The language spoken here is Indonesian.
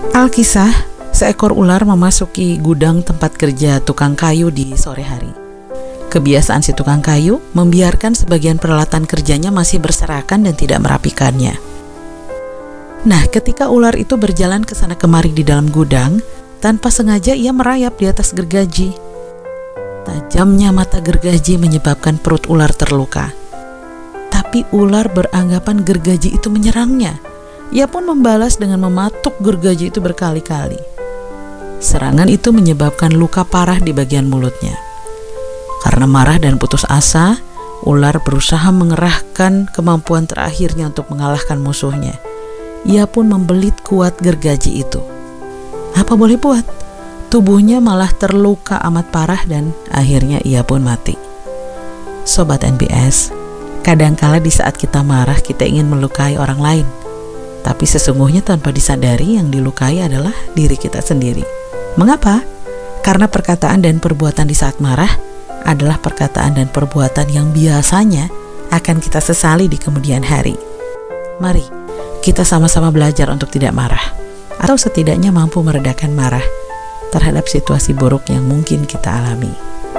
Alkisah, seekor ular memasuki gudang tempat kerja tukang kayu di sore hari. Kebiasaan si tukang kayu membiarkan sebagian peralatan kerjanya masih berserakan dan tidak merapikannya. Nah, ketika ular itu berjalan ke sana kemari di dalam gudang, tanpa sengaja ia merayap di atas gergaji. Tajamnya mata gergaji menyebabkan perut ular terluka. Tapi ular beranggapan gergaji itu menyerangnya. Ia pun membalas dengan mematuk gergaji itu berkali-kali. Serangan itu menyebabkan luka parah di bagian mulutnya. Karena marah dan putus asa, ular berusaha mengerahkan kemampuan terakhirnya untuk mengalahkan musuhnya. Ia pun membelit kuat gergaji itu. Apa boleh buat? Tubuhnya malah terluka amat parah dan akhirnya ia pun mati. Sobat NBS, kadangkala di saat kita marah kita ingin melukai orang lain. Tapi sesungguhnya tanpa disadari yang dilukai adalah diri kita sendiri. Mengapa? Karena perkataan dan perbuatan di saat marah adalah perkataan dan perbuatan yang biasanya akan kita sesali di kemudian hari. Mari kita sama-sama belajar untuk tidak marah, atau setidaknya mampu meredakan marah terhadap situasi buruk yang mungkin kita alami.